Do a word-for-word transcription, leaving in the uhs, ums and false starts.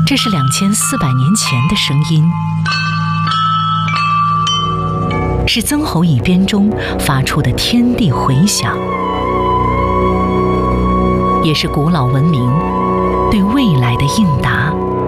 这是两千四百年前的声音，是曾侯乙编中发出的天地回响，也是古老文明对未来的应答。